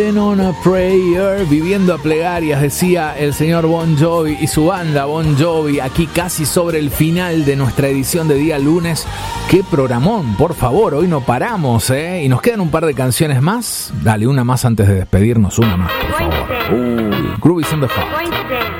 On a prayer, viviendo a plegarias, decía el señor Bon Jovi y su banda Bon Jovi, aquí casi sobre el final de nuestra edición de día lunes. ¡Qué programón! Por favor, hoy no paramos, ¿eh? Y nos quedan un par de canciones más. Dale, una más antes de despedirnos, una más, por favor. Groovy's in the Heart.